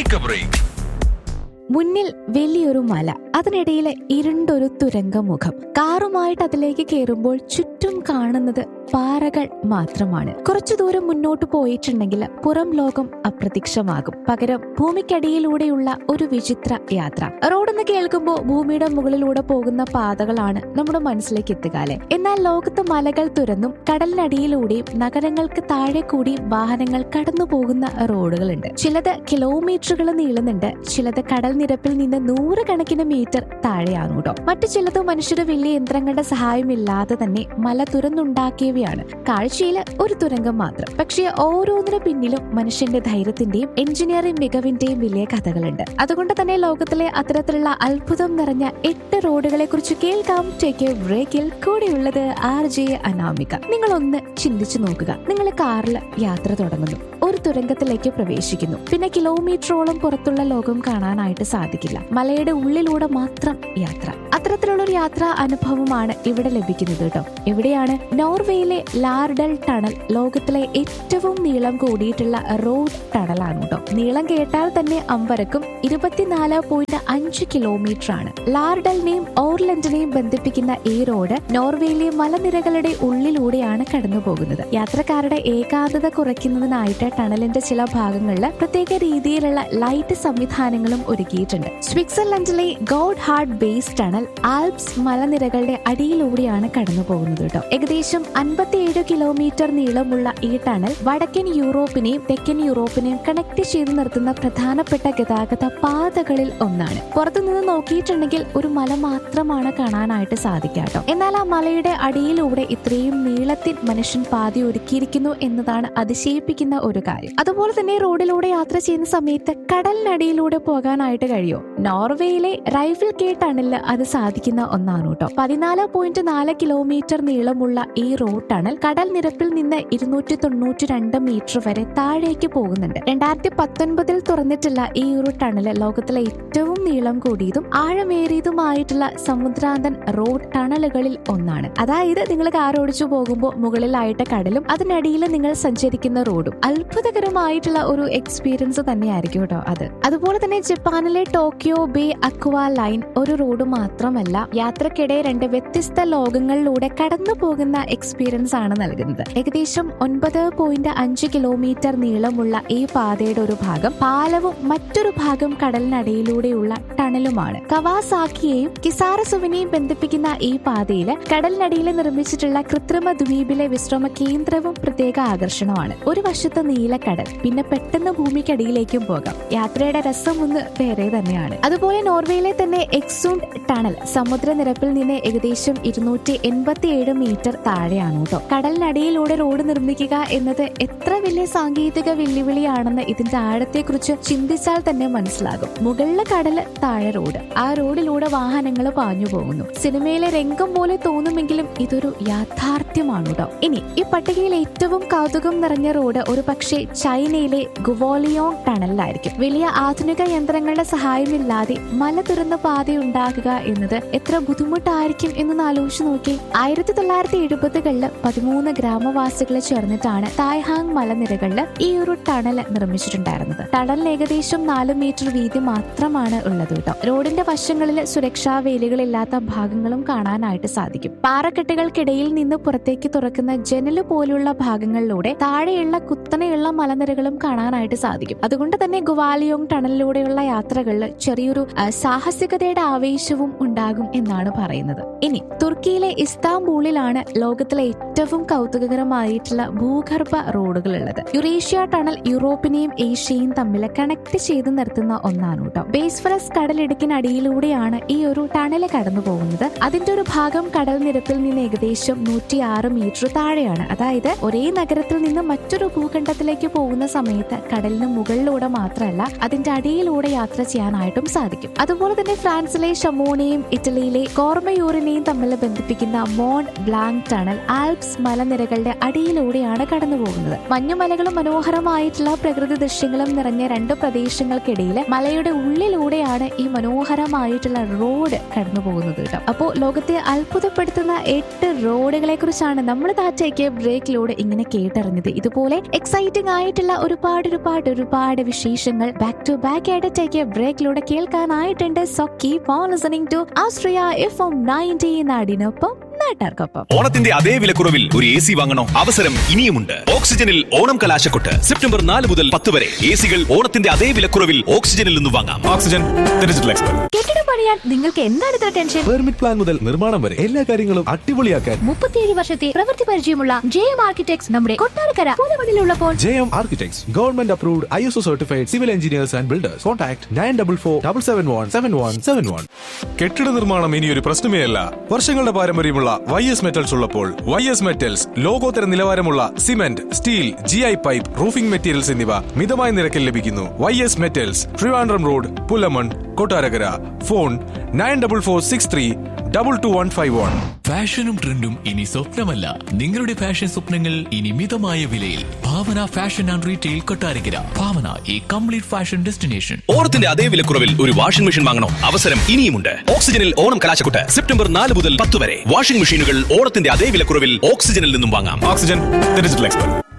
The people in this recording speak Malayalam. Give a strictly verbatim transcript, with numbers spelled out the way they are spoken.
Take A break. മുന്നിൽ വലിയൊരു മല, അതിനിടയിൽ ഇരുണ്ടൊരു തുരങ്കമുഖം. കാറുമായിട്ട് അതിലേക്ക് കയറുമ്പോൾ ചുറ്റും കാണുന്നത് പാറകൾ മാത്രമാണ്. കുറച്ചു ദൂരം മുന്നോട്ട് പോയിട്ടുണ്ടെങ്കിൽ പുറം ലോകം അപ്രത്യക്ഷമാകും. പകരം ഭൂമിക്കടിയിലൂടെയുള്ള ഒരു വിചിത്ര യാത്ര. റോഡെന്ന് കേൾക്കുമ്പോൾ ഭൂമിയുടെ മുകളിലൂടെ പോകുന്ന പാതകളാണ് നമ്മുടെ മനസ്സിലേക്ക് എത്തുകാലെ. എന്നാൽ ലോകത്ത് മലകൾ തുരന്നും കടലിനടിയിലൂടെയും നഗരങ്ങൾക്ക് താഴെ കൂടിയും വാഹനങ്ങൾ കടന്നു പോകുന്ന റോഡുകളുണ്ട്. ചിലത് കിലോമീറ്ററുകൾ നീളുന്നുണ്ട്, ചിലത് കടൽ നിരപ്പിൽ നിന്ന് നൂറുകണക്കിന് മീറ്റർ താഴെയാണ് കേട്ടോ. മറ്റു ചിലത് മനുഷ്യരുടെ വലിയ യന്ത്രങ്ങളുടെ സഹായമില്ലാതെ തന്നെ മല തുരന്നുണ്ടാക്കിയവയാണ്. കാഴ്ചയിൽ ഒരു തുരങ്കം മാത്രം, പക്ഷേ ഓരോന്നിനു പിന്നിലും മനുഷ്യന്റെ ധൈര്യത്തിന്റെയും എഞ്ചിനീയറിംഗ് മികവിന്റെയും വലിയ കഥകളുണ്ട്. അതുകൊണ്ട് തന്നെ ലോകത്തിലെ അത്തരത്തിലുള്ള അത്ഭുതം നിറഞ്ഞ എട്ട് റോഡുകളെ കുറിച്ച് കേൾക്കാം ടേക്ക് എ ബ്രേക്കിൽ. കൂടെയുള്ളത് ആർ ജെ അനാമിക. നിങ്ങളൊന്ന് ചിന്തിച്ചു നോക്കുക. നിങ്ങൾ കാറിൽ യാത്ര തുടങ്ങുന്നു, ഒരു തുരങ്കത്തിലേക്ക് പ്രവേശിക്കുന്നു, പിന്നെ കിലോമീറ്ററോളം പുറത്തുള്ള ലോകം കാണാനായിട്ട് സാധിക്കില്ല. മലയുടെ ഉള്ളിലൂടെ മാത്രം യാത്ര. അത്തരത്തിലുള്ള ഒരു യാത്രാ അനുഭവമാണ് ഇവിടെ ലഭിക്കുന്നത് കേട്ടോ. എവിടെയാണ്? നോർവേയിലെ ലാർഡൽ ടണൽ ലോകത്തിലെ ഏറ്റവും നീളം കൂടിയിട്ടുള്ള റോഡ് ടണലാണ് കേട്ടോ. നീളം കേട്ടാൽ തന്നെ അമ്പരക്കും. ഇരുപത്തിനാല് പോയിന്റ് അഞ്ച് കിലോമീറ്റർ ആണ്. ലാർഡലിനെയും ഓർലൻഡിനെയും ബന്ധിപ്പിക്കുന്ന ഈ റോഡ് നോർവേയിലെ മലനിരകളുടെ ഉള്ളിലൂടെയാണ് കടന്നു പോകുന്നത്. യാത്രക്കാരുടെ ഏകാന്തത കുറയ്ക്കുന്നതിനായിട്ട് ടണലിന്റെ ചില ഭാഗങ്ങളിൽ പ്രത്യേക രീതിയിലുള്ള ലൈറ്റ് സംവിധാനങ്ങളും ഒരുക്കിയിട്ടുണ്ട്. സ്വിറ്റ്സർലൻഡിലെ God hard base tunnel Alps മലനിരകളുടെ അടിയിലൂടെയാണ് കടന്നു പോകുന്നത് കേട്ടോ. ഏകദേശം അൻപത്തിയേഴ് കിലോമീറ്റർ നീളമുള്ള ഈ ടണൽ വടക്കൻ യൂറോപ്പിനെയും തെക്കൻ യൂറോപ്പിനെയും കണക്ട് ചെയ്ത് നിർത്തുന്ന പ്രധാനപ്പെട്ട ഗതാഗത പാതകളിൽ ഒന്നാണ്. പുറത്തുനിന്ന് നോക്കിയിട്ടുണ്ടെങ്കിൽ ഒരു മല മാത്രമാണ് കാണാനായിട്ട് സാധിക്കാട്ടോ. എന്നാൽ ആ മലയുടെ അടിയിലൂടെ ഇത്രയും നീളത്തിൽ മനുഷ്യൻ പാതി ഒരുക്കിയിരിക്കുന്നു എന്നതാണ് അതിശയിപ്പിക്കുന്ന ഒരു കാര്യം. അതുപോലെ തന്നെ റോഡിലൂടെ യാത്ര ചെയ്യുന്ന സമയത്ത് കടലിനടിയിലൂടെ പോകാനായിട്ട് കഴിയോ? നോർവേയിലെ റൈഫിൾ കെ ടണലിൽ അത് സാധിക്കുന്ന ഒന്നാണ് കേട്ടോ. പതിനാല് പോയിന്റ് നാല് കിലോമീറ്റർ നീളമുള്ള ഈ റോഡ് ടണൽ കടൽ നിരപ്പിൽ നിന്ന് ഇരുന്നൂറ്റി തൊണ്ണൂറ്റി രണ്ട് മീറ്റർ വരെ താഴേക്ക് പോകുന്നുണ്ട്. രണ്ടായിരത്തി പത്തൊൻപതിൽ തുറന്നിട്ടുള്ള ഈ ഒരു ടണല് ലോകത്തിലെ ഏറ്റവും നീളം കൂടിയതും ആഴമേറിയതുമായിട്ടുള്ള സമുദ്രാന്തൻ റോഡ് ടണലുകളിൽ ഒന്നാണ്. അതായത് നിങ്ങൾ കാർ ഓടിച്ചു പോകുമ്പോൾ മുകളിലായിട്ട് കടലും അതിനടിയിൽ നിങ്ങൾ സഞ്ചരിക്കുന്ന റോഡും അത്ഭുതകരമായിട്ടുള്ള ഒരു എക്സ്പീരിയൻസ് തന്നെയായിരിക്കും കേട്ടോ അത്. അതുപോലെ തന്നെ ജപ്പാനിലെ ടോക്കിയോ ബേ അക്വാ ലൈൻ ഒരു റോഡ് മാത്രമല്ല, യാത്രക്കിടെ രണ്ട് വ്യത്യസ്ത ലോകങ്ങളിലൂടെ കടന്നു പോകുന്ന എക്സ്പീരിയൻസ് ആണ് നൽകുന്നത്. ഏകദേശം ഒൻപത് പോയിന്റ് അഞ്ച് കിലോമീറ്റർ നീളമുള്ള ഈ പാതയുടെ ഒരു ഭാഗം പാലവും മറ്റൊരു ഭാഗം കടലിനടിയിലൂടെയുള്ള ടണലുമാണ്. കവാസാക്കിയെയും കിസാറസുവിനെയും ബന്ധിപ്പിക്കുന്ന ഈ പാതയില് കടലിനടിയിൽ നിർമ്മിച്ചിട്ടുള്ള കൃത്രിമ ദ്വീപിലെ വിശ്രമ കേന്ദ്രവും പ്രത്യേക ആകർഷണമാണ്. ഒരു വശത്ത് നീലക്കടൽ, പിന്നെ പെട്ടെന്ന് ഭൂമിക്കടിയിലേക്കും പോകാം. യാത്രയുടെ രസം ഒന്ന് വേറെ തന്നെയാണ്. അതുപോലെ നോർവേയിലെ തന്നെ എക്സുണ്ട് ടണൽ സമുദ്രനിരപ്പിൽ നിന്ന് ഏകദേശം ഇരുന്നൂറ്റി എൺപത്തി ഏഴ് മീറ്റർ താഴെയാണ് കേട്ടോ. കടലിനടിയിലൂടെ റോഡ് നിർമ്മിക്കുക എന്നത് എത്ര വലിയ സാങ്കേതിക വെല്ലുവിളിയാണെന്ന് ഇതിന്റെ ആഴത്തെക്കുറിച്ച് ചിന്തിച്ചാൽ തന്നെ മനസ്സിലാകും. മുകളിലെ കടല്, താഴെ റോഡ്. ആ റോഡിലൂടെ വാഹനങ്ങൾ പാഞ്ഞു പോകുന്നു. സിനിമയിലെ രംഗം പോലെ തോന്നുമെങ്കിലും ഇതൊരു യാഥാർത്ഥ്യമാണ് കേട്ടോ. ഇനി ഈ പട്ടികയിൽ ഏറ്റവും കൗതുകം നിറഞ്ഞ റോഡ് ഒരു പക്ഷേ ചൈനയിലെ ഗുവോലിയോങ് ടണലിലായിരിക്കും. വലിയ ആധുനിക യന്ത്രങ്ങളുടെ സഹായമില്ലാതെ മല തുറന്ന പാതയുണ്ടാക്കുക എന്നത് എത്ര ബുദ്ധിമുട്ടായിരിക്കും എന്ന് ആലോചിച്ച് നോക്കി. ആയിരത്തി തൊള്ളായിരത്തി എഴുപതുകളില് പതിമൂന്ന് ഗ്രാമവാസികൾ ചേർന്നിട്ടാണ് തായ്ഹാങ് മലനിരകളിൽ ഈ ഒരു ടണൽ നിർമ്മിച്ചിട്ടുണ്ടായിരുന്നത്. ടണലിന് ഏകദേശം നാല് മീറ്റർ വീതി മാത്രമാണ് ഉള്ളത് കേട്ടോ. റോഡിന്റെ വശങ്ങളിൽ സുരക്ഷാ വേലികളില്ലാത്ത ഭാഗങ്ങളും കാണാനായിട്ട് സാധിക്കും. പാറക്കെട്ടുകൾക്കിടയിൽ നിന്ന് പുറത്തേക്ക് തുറക്കുന്ന ജനല് പോലുള്ള ഭാഗങ്ങളിലൂടെ താഴെയുള്ള കുത്തനെയുള്ള മലനിരകളും കാണാനായിട്ട് സാധിക്കും. അതുകൊണ്ട് തന്നെ ഗുവാലിയോങ് ടണലിലൂടെയുള്ള യാത്രകളിൽ ചെറിയൊരു സാഹസികതയുടെ ആവേശവും ഉണ്ടാകും എന്നാണ് പറയുന്നത്. ഇനി തുർക്കിയിലെ ഇസ്താംബൂളിലാണ് ലോകത്തിലെ ഏറ്റവും കൗതുകകരമായിട്ടുള്ള ഭൂഗർഭ റോഡുകൾ ഉള്ളത്. യുറേഷ്യ ടണൽ യൂറോപ്പിനെയും ഏഷ്യയും തമ്മിൽ കണക്ട് ചെയ്ത് നിർത്തുന്ന ഒന്നാണ് കേട്ടോ. ബേസ്ഫറസ് കടലിടുക്കിനടിയിലൂടെയാണ് ഈ ഒരു ടണൽ കടന്നു പോകുന്നത്. അതിന്റെ ഒരു ഭാഗം കടൽ നിരപ്പിൽ നിന്ന് ഏകദേശം നൂറ്റി ആറ് മീറ്റർ താഴെയാണ്. അതായത് ഒരേ നഗരത്തിൽ നിന്ന് മറ്റൊരു ഭൂഖണ്ഡത്തിലേക്ക് പോകുന്ന സമയത്ത് കടലിന് മുകളിലൂടെ മാത്രമല്ല അതിന്റെ അടിയിലൂടെ യാത്ര ചെയ്യാനായിട്ട് കാണാനായിട്ടും സാധിക്കും. അതുപോലെ തന്നെ ഫ്രാൻസിലെ ഷമോണിയും ഇറ്റലിയിലെ കോർമയൂറിനെയും തമ്മിൽ ബന്ധിപ്പിക്കുന്ന മോണ്ട് ബ്ലാങ്ക് ടണൽ ആൽപ്സ് മലനിരകളുടെ അടിയിലൂടെയാണ് കടന്നു പോകുന്നത്. മഞ്ഞുമലകളും മനോഹരമായിട്ടുള്ള പ്രകൃതി ദൃശ്യങ്ങളും നിറഞ്ഞ രണ്ട് പ്രദേശങ്ങൾക്കിടയിൽ മലയുടെ ഉള്ളിലൂടെയാണ് ഈ മനോഹരമായിട്ടുള്ള റോഡ് കടന്നു പോകുന്നത് കേട്ടോ. അപ്പോൾ ലോകത്തെ അത്ഭുതപ്പെടുത്തുന്ന എട്ട് റോഡുകളെ കുറിച്ചാണ് നമ്മൾ ടേക്ക് എ ബ്രേക്കിലൂടെ ഇങ്ങനെ കേട്ടറിഞ്ഞത്. ഇതുപോലെ എക്സൈറ്റിംഗ് ആയിട്ടുള്ള ഒരുപാട് ഒരുപാട് ഒരുപാട് വിശേഷങ്ങൾ ബാക്ക് ടു ബാക്ക് ആയിട്ട് take A ബ്രേക്കിലൂടെ കേൾക്കാനായിട്ടുണ്ട്. So keep on listening to Austria FM ninety നാടിനൊപ്പം നാട്ടാർക്കൊപ്പം. ഓണത്തിന്റെ അതേ വിലക്കുറവിൽ ഒരു എ സി വാങ്ങണോ? അവസരം ഇനിയുമുണ്ട്. ഓക്സിജനിൽ ഓണം കലാശക്കൊട്ട് സെപ്റ്റംബർ നാല് മുതൽ പത്ത് വരെ എ സികൾ ഓണത്തിന്റെ അതേ വിലക്കുറവിൽ ഓക്സിജനിൽ നിന്ന് വാങ്ങാം. Oxygen digital expert. കെട്ടിടം പണിയാൻ നിങ്ങൾക്ക് എന്താണ് ഇത്ര ടെൻഷൻ? പെർമിറ്റ് പ്ലാൻ മുതൽ നിർമ്മാണം വരെ എല്ലാ കാര്യങ്ങളും അടിപൊളിയാക്കാൻ മുപ്പത്തിയേഴ് വർഷത്തെ പ്രവൃത്തി പരിചയമുള്ള ജെ എം ആർക്കിടെക്ട്സ് നമ്മുടെ Kottarakkara പൂതമണിലുള്ളപ്പോൾ J M architects government approved I S O certified civil engineers and builders. Contact nine double four double seven one seven one seven one. കെട്ടിട നിർമ്മാണം ഇനി ഒരു പ്രശ്നമേ അല്ല. വർഷങ്ങളുടെ പാരമ്പര്യമുള്ള വൈ എസ് മെറ്റൽസ് ഉള്ളപ്പോൾ വൈ എസ് മെറ്റൽസ് ലോകോത്തര നിലവാരമുള്ള cement, steel, G I pipe, roofing materials എന്നിവ മിതമായ നിരക്കിൽ ലഭിക്കുന്നു. Y S metals, Trivandrum road, Pulamon, Kottarakkara. Phone nine double four six three double two one five one. ഫാഷനും ട്രെൻഡും ഇനി സ്വപ്നമല്ല, നിങ്ങളുടെ ഫാഷൻ സ്വപ്നങ്ങൾ ഇനി മിതമായ വിലയിൽ. ഭാവന ഫാഷൻ ആൻഡ് റീറ്റെയിൽ കൊട്ടാരക്കര. ഭാവന, ഈ കംപ്ലീറ്റ് ഫാഷൻ ഡെസ്റ്റിനേഷൻ. ഓണത്തിന്റെ അതേ വിലക്കുറവിൽ ഒരു വാഷിംഗ് മെഷീൻ വാങ്ങണോ? അവസരം ഇനിയുമുണ്ട്. ഓക്സിജനിൽ ഓണം കലാശക്കൊട്ട് സെപ്റ്റംബർ നാല് മുതൽ പത്ത് വരെ വാഷിംഗ് മെഷീനുകൾ ഓണത്തിന്റെ അതേ വിലക്കുറവിൽ ഓക്സിജനിൽ നിന്നും വാങ്ങാം. Oxygen digital expert.